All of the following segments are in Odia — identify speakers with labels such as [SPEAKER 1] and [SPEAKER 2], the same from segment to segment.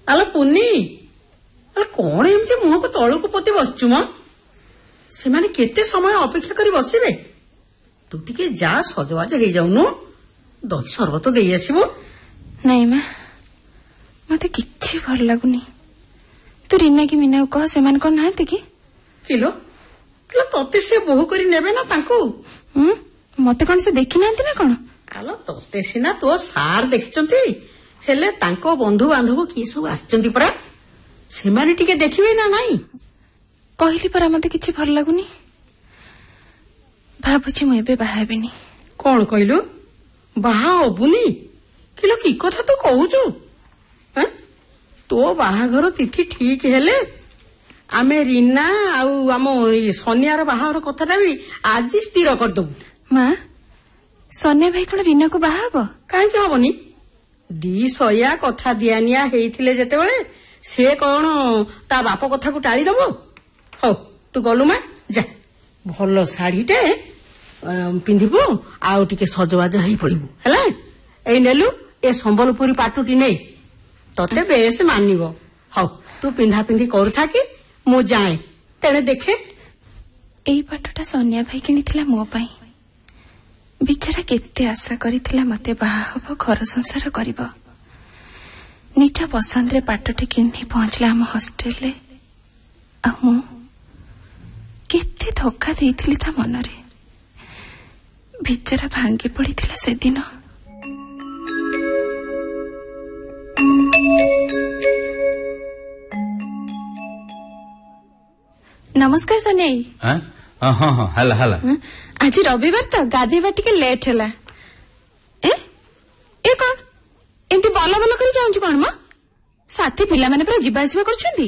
[SPEAKER 1] ଆଲୋ ପୁନି, କଣ ଏମିତି ମୁହଁକୁ ତଳକୁ ପୋତି ବସିଛୁ ମ? ସେମାନେ କେତେ ସମୟ ଅପେକ୍ଷା କରି ବସିବେ? ତୁ ଟିକେ ଯା ସଜବାଜ ହେଇଯାଉନୁ, ଦହି ସରବତ ଦେଇ ଆସିବୁ।
[SPEAKER 2] ନାଇଁ ମା, ମତେ କିଛି ଭଲ ଲାଗୁନି। ତୁ ରିନା କି ମିନାକୁ କହ, ସେମାନେ କଣ ନାହାନ୍ତି କି?
[SPEAKER 1] କିଲୋ ତତେ ସେ ବୋହୁ କରି ନେବେ ନା ତାଙ୍କୁ?
[SPEAKER 2] ମତେ କଣ ସେ ଦେଖି ନାହାନ୍ତି ନା କଣ?
[SPEAKER 1] ଆଲୋ ତତେ ସିନା ତୋ ସାର୍ ଦେଖିଛନ୍ତି, ହେଲେ ତାଙ୍କ ବନ୍ଧୁ ବାନ୍ଧବ କିଏ ସବୁ ଆସିଛନ୍ତି ପରା, ସେମାନେ ଟିକେ ଦେଖିବେ ନା ନାଇଁ?
[SPEAKER 2] କହିଲି ପରା ମତେ କିଛି ଭଲ ଲାଗୁନି। ଭାବୁଛି ମୁଁ ଏବେ ବାହା ହେବିନି।
[SPEAKER 1] କଣ କହିଲୁ? ବାହା ହବୁନି? କିଲୋ କି କଥା ତୁ କହୁଛୁ? ତୋ ବାହାଘର ତିଥି ଠିକ ହେଲେ ଆମେ ରିନା ଆଉ ଆମ ସନିଆର ବାହାଘର କଥାଟା ବି ଆଜି ସ୍ଥିର କରିଦବୁ।
[SPEAKER 2] ମା, ସନିଆ ଭାଇ କଣ ରିନାକୁ ବାହା ହବ?
[SPEAKER 1] କାହିଁକି ହବନି? ଦି ସୟା କଥା ଦିଆନିଆ ହେଇଥିଲେ ଯେତେବେଳେ ସେ କଣ ତା ବାପ କଥାକୁ ଟାଳିଦବ? ହଉ ତୁ ଗଲୁ ମା, ଯା ଭଲ ଶାଢୀଟେ ପିନ୍ଧିବୁ, ଆଉ ଟିକେ ସଜବାଜ ହେଇ ପଡିବୁ ହେଲା। ଏଇ ନେଲୁ ଏ ସମ୍ବଲପୁରୀ ପାଟୁଟି ନେଇ, ତତେ ବେଶ ମାନିବ। ହଉ ତୁ ପିନ୍ଧା ପିନ୍ଧି କରୁଥା କି ମୁଁ ଯାଏ ତେଣେ ଦେଖେ।
[SPEAKER 2] ଏଇ ପାଟଟା ସନିଆ ଭାଇ କିଣିଥିଲା ମୋ ପାଇଁ। ବିଚାରା କେତେ ଆଶା କରିଥିଲା ମତେ ବାହା ହବ, ଘର ସଂସାର କରିବ। ନିଜ ପସନ୍ଦରେ ପାଟଟି କିଣି ପହଞ୍ଚିଲା ଆମ ହଷ୍ଟେଲରେ, ଆଉ ମୁଁ କେତେ ଧୋକା ଦେଇଥିଲି ତା ମନରେ। ବିଚାରା ଭାଙ୍ଗି ପଡିଥିଲା ସେଦିନ। ନମସ୍କାର ସନିଆଇ। ଆଜି ରବିବାର ତ ଗାଧେଇବା ଟିକେ ଲେଟ୍ ହେଲା। ଏ କଣ ଏମିତି ବଲ ବଲ କରି ଯାଉଛୁ କଣ ମ? ସାଥୀ ପିଲାମାନେ ପୁରା ଯିବା ଆସିବା କରୁଛନ୍ତି।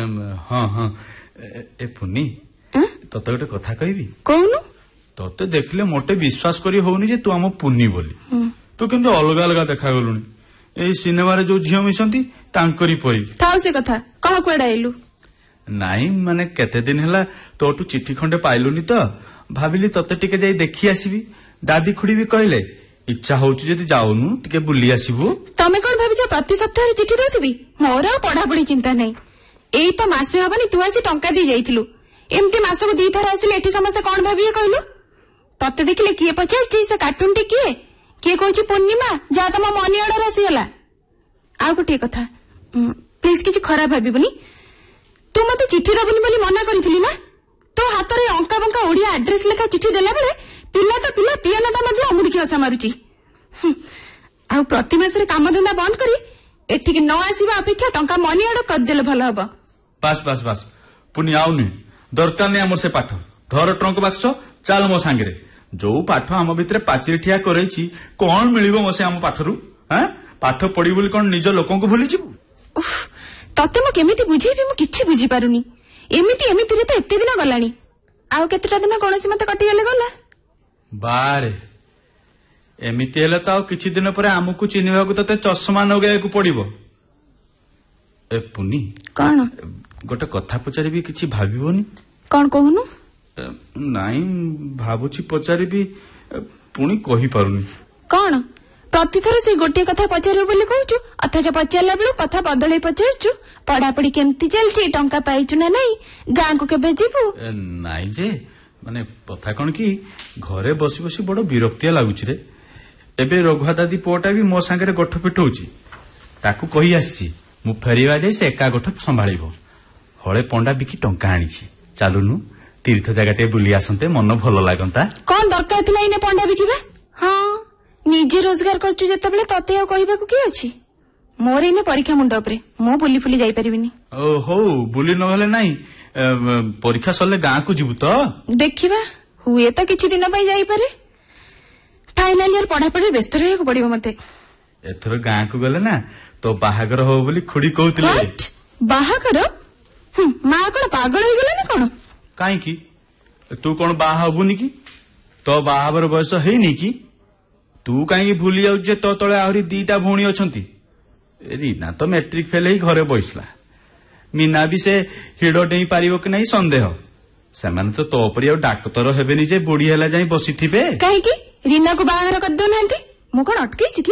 [SPEAKER 3] ଏ ପୁନି, ତତେ ଗୋଟେ କଥା କହିବି?
[SPEAKER 2] କହୁନୁ।
[SPEAKER 3] ତତେ ଦେଖିଲେ ମୋଟେ ବିଶ୍ୱାସ କରି ହଉନି ଯେ ତୁ ଆମ ପୁନି ବୋଲି। ତୁ କେମିତି ଅଲଗା ଅଲଗା ଦେଖାଗଲୁଣି। ଏଇ ସିନେମାରେ ଯୋଉ ଝିଅ ମିଶନ୍ତି ତାଙ୍କରି ପରି।
[SPEAKER 2] ଥାଉ ସେ କଥା, କହ କୁଆଡେ ଆଇଲୁ?
[SPEAKER 3] ନାଇଁ ମାନେ କେତେ ଦିନ ହେଲା ତୋଠୁ ଚିଠି ଖଣ୍ଡେ ପାଇଲୁନି ତ, ଭାବିଲି ତତେ ଟିକେ ଯାଇ ଦେଖି ଆସିବି। ଦାଦି ଖୁଡି ବି କହିଲେ ଇଚ୍ଛା ହଉଛି ଯଦି ଯାଉନୁ ଟିକେ ବୁଲି ଆସିବୁ।
[SPEAKER 2] ତମେ କଣ ଭାବିଛ ପ୍ରତି ସପ୍ତାହରେ ଚିଠି ଦଉଥିବି? ମୋର ଆଉ ପଢାପଢି ଚିନ୍ତା ନାହିଁ। ଏଇ ତ ମାସେ ହବନି ତୁ ଆସି ଟଙ୍କା ଦେଇ ଯାଇଥିଲୁ। ଏମିତି ମାସକୁ 2 ଥର ଆସିଲେ ଏଠି ସମସ୍ତେ କଣ ଭାବିବେ କହିଲୁ? ତତେ ଦେଖିଲେ କିଏ ପଚାରୁଛି ସେ କାର୍ଟୁନଟି କିଏ, କିଏ କହୁଛି ପୂର୍ଣ୍ଣିମା ଯାହା ତମ ମନି ଅର୍ଡର ଆସିଗଲା। ଆଉ ଗୋଟିଏ କଥା, ପ୍ଲିଜ କିଛି ଖରାପ ଭାବିବୁନି। ତୁ ମତେ ଚିଠି ଦବୁନି ବୋଲି ମନା କରିଥିଲି ନା? ତୋ ହାତରେ ଅଙ୍କା ବଙ୍କା ଓଡିଆ ଆଡ୍ରେସ ଲେଖା ଚିଠି ଦେଲା ବେଳେ ପିଲା ତ ପିଲା ପିଆନଟା ମଧ୍ୟ ଅମୁଡ଼ିକି ହସା ମାରୁଛି। ଆଉ ପ୍ରତି ମାସରେ କାମଧନ୍ଦା ବନ୍ଦ କରି ଏଠିକି ନ ଆସିବା ଅପେକ୍ଷା ଟଙ୍କା ମନି ଅର୍ଡର କରିଦେଲେ ଭଲ ହବ।
[SPEAKER 3] ବାସ୍ ପୁଣି ଆଉନି, ଦରକାର ନାହିଁ ଆମର ସେ ପାଠ। ଧର ଟ୍ରଙ୍କ ବାକ୍ସ, ଚାଲ ମୋ ସାଙ୍ଗରେ। ଯୋଉ ପାଠ ଆମ ଭିତରେ ପାଚିରି ଠିଆ କରେଇଛି, କଣ ମିଳିବ ମୋ ସେ ଆମ ପାଠରୁ? ପାଠ ପଢିବୁ ବୋଲି କଣ ନିଜ ଲୋକଙ୍କୁ ଭୁଲିଯିବୁ?
[SPEAKER 2] ତତେ ମୁଁ କେମିତି ବୁଝେଇବି, ମୁଁ କିଛି ବୁଝିପାରୁନି। ଏମିତିରେ ତ ଏତେ ଦିନ ଗଲାଣି, ଆଉ କେତେଟା ଦିନ କୌଣସି ମତେ କଟିଗଲେ ଗଲା।
[SPEAKER 3] ବାରେ, ଏମିତି ହେଲେ ତ ଆଉ କିଛି ଦିନ ପରେ ଆମକୁ ଚିହ୍ନିବାକୁ ତତେ ଚଷମା ଲଗାଇବାକୁ ପଡିବ। ଏ ପୁନି,
[SPEAKER 2] କଣ?
[SPEAKER 3] ଗୋଟେ କଥା ପଚାରିବି, କିଛି ଭାବିବନି?
[SPEAKER 2] କଣ କହୁନୁ?
[SPEAKER 3] ନାଇଁ ଭାବୁଛି ପଚାରିବି, ପୁଣି କହିପାରୁନି।
[SPEAKER 2] କଣ ପ୍ରତିଥର ସେଇ ଗୋଟିଏ କଥା ପଚାରିବୁ ବୋଲି କହୁଛୁ, ଅଥଚ ପଚାରିଲା ବେଳୁ କଥା ବଦଳେଇ ପଚାରୁଛୁ? ପଢାପଢି କେମିତି ଚାଲିଛି, ଟଙ୍କା ପାଇଛୁ ନା ନାଇଁ, ଗାଁକୁ କେବେ ଯିବୁ?
[SPEAKER 3] ନାଇଁ ଯେ ମାନେ କଥା କଣ କି, ଘରେ ବସି ବସି ବଡ ବିରକ୍ତିଆ ଲାଗୁଛି ରେ। ଏବେ ରଘୁଆ ଦାଦି ପୁଅଟା ବି ମୋ ସାଙ୍ଗରେ ଗୋଠ ପିଟଉଛି। ତାକୁ କହି ଆସିଛି ମୁଁ ଫେରିବା ଯାଇ ସେ ଏକା ଗୋଠ ସମ୍ଭାଳିବ। ହଳେ ପଣ୍ଡା ବିକି ଟଙ୍କା ଆଣିଛି। ଚାଲୁନୁ ତୀର୍ଥ ଜାଗା ଟିକେ ବୁଲି ଆସନ୍ତେ, ମନ ଭଲ ଲାଗନ୍ତା।
[SPEAKER 2] କଣ ଦରକାର ଥିଲା ଏଇନେ ପଣ୍ଡା ବିକିବା? ହଁ, ନିଜେ ରୋଜଗାର କରୁଛୁ ଯେତେବେଳେ ତତେ ଆଉ କହିବାକୁ କି ଅଛି? ମୋର ଏଇନେ ପରୀକ୍ଷା ମୁଣ୍ଡ ଉପରେ, ମୁଁ ବୁଲି ଫୁଲି ଯାଇପାରିବିନି।
[SPEAKER 3] ହଉ ବୁଲି ନହେଲେ ନାଇଁ, ପରୀକ୍ଷା ସରିଲେ ଗାଁକୁ ଯିବୁ ତ?
[SPEAKER 2] ଦେଖିବା, ହୁଏ ତ କିଛି ଦିନ ପାଇଁ ଯାଇପାରେ। ଫାଇନାଲ ଇୟର ପଢାପଢି ବ୍ୟସ୍ତ ରହିବାକୁ ପଡିବ ମତେ।
[SPEAKER 3] ଏଥର ଗାଁକୁ ଗଲେ ନା ତୋ ବାହାଘର ହବ ବୋଲି ଖୁଡି କହୁଥିଲେ।
[SPEAKER 2] ବାହାଘର? ମା କଣ ପାଗଳ ହେଇଗଲା ନା କଣ?
[SPEAKER 3] କାହିଁକି, ତୁ କଣ ବାହା ହବୁନି କି? ତୋ ବାହାଘର ବୟସ ହେଇନି କି? ତୁ କାହିଁକି ଭୁଲି ଯାଉଛୁ ଯେ ତୋ ତଳେ ଆହୁରି 2ଟା ଭଉଣୀ ଅଛନ୍ତି? ରିନା ତ ମେଟ୍ରିକ ଫେଲ ହେଇ ଘରେ ବସିଲା। ମିନା ବି ସେ ହିଡ ଡେଇଁ ପାରିବ କି ନାହିଁ ସନ୍ଦେହ। ସେମାନେ ତ ତୋ ପରି ଆଉ ଡାକ୍ତର ହେବେନି ଯେ ବୁଢୀ ହେଲା ଯାଇ ବସିଥିବେ।
[SPEAKER 2] କାହିଁକି ରିନାକୁ ବାହାଘର କରିଦଉନାହାନ୍ତି? ମୁଁ କଣ ଅଟକେଇଛି କି?